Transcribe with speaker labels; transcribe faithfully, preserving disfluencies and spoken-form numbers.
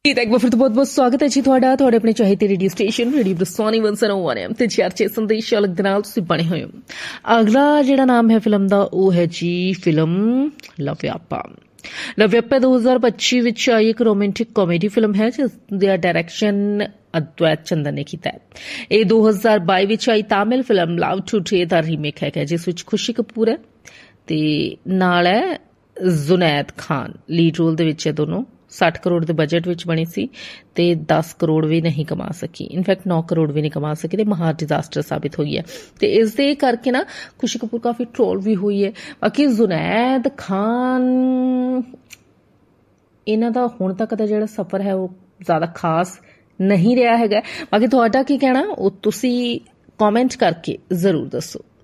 Speaker 1: एक बार फिर तो बहुत बहुत स्वागत है जी ਤੁਹਾਡਾ ਤੁਹਾਡੇ ਆਪਣੇ ਚਾਹੀਦੇ ਰੇਡੀਓ ਸਟੇਸ਼ਨ ਰੇਡੀਓ ਬਰਸਾਨੀ ਇੱਕ ਸੌ ਇੱਕ ਐਮ ਤੇ ਚਰਚੇ ਸੰਦੇਸ਼ ਅਲੱਗ ਦੇ ਨਾਲ ਤੁਸੀਂ ਬਣੇ ਹੋਏ ਹੋ। ਅਗਲਾ ਜਿਹੜਾ ਨਾਮ ਹੈ ਫਿਲਮ ਦਾ ਉਹ ਹੈ ਜੀ ਫਿਲਮ ਲਵਿਆਪਾ। ਲਵਿਆਪਾ ਦੋ ਹਜ਼ਾਰ ਪੱਚੀ ਵਿੱਚ ਆਈ ਇੱਕ ਰੋਮਾਂਟਿਕ ਕਾਮੇਡੀ ਫਿਲਮ ਹੈ ਜਿਸ ਦਾ ਡਾਇਰੈਕਸ਼ਨ ਅਦਵੈਤ ਚੰਦਨ ਨੇ ਕੀਤਾ ਹੈ। ਇਹ ਦੋ ਹਜ਼ਾਰ ਬਾਈ ਵਿੱਚ ਆਈ ਤਾਮਿਲ ਫਿਲਮ ਲਵ ਟੂਡੇ ਦਾ ਰੀਮੇਕ ਹੈ ਜਿਸ ਵਿੱਚ ਖੁਸ਼ੀ ਕਪੂਰ ਹੈ ਤੇ ਨਾਲ ਹੈ ਜ਼ੁਨੈਦ ਖਾਨ ਲੀਡ ਰੋਲ ਦੇ ਵਿੱਚ ਹੈ। ਦੋਨੋਂ ਸੱਠ ਕਰੋੜ ਦੇ ਬਜਟ ਵਿੱਚ ਬਣੀ ਸੀ ਤੇ ਦਸ ਕਰੋੜ ਵੀ ਨਹੀਂ ਕਮਾ ਸਕੀ, ਇਨਫੈਕਟ ਨੌ ਕਰੋੜ ਵੀ ਨਹੀਂ ਕਮਾ ਸਕੀ ਤੇ ਮਹਾ ਡਿਜ਼ਾਸਟਰ ਸਾਬਿਤ ਹੋਈ ਹੈ। ਤੇ ਇਸ ਦੇ ਕਰਕੇ ਨਾ ਖੁਸ਼ੀ ਕਪੂਰ ਕਾਫੀ ਟ੍ਰੋਲ ਵੀ ਹੋਈ ਹੈ। ਬਾਕੀ ਜ਼ੁਨੈਦ ਖਾਨ ਇਹਨਾਂ ਦਾ ਹੁਣ ਤੱਕ ਦਾ ਜਿਹੜਾ ਸਫ਼ਰ ਹੈ ਉਹ ਜ਼ਿਆਦਾ ਖਾਸ ਨਹੀਂ ਰਿਹਾ ਹੈਗਾ। ਬਾਕੀ ਤੁਹਾਡਾ ਕੀ ਕਹਿਣਾ ਉਹ ਤੁਸੀਂ ਕਮੈਂਟ ਕਰਕੇ ਜ਼ਰੂਰ ਦੱਸੋ।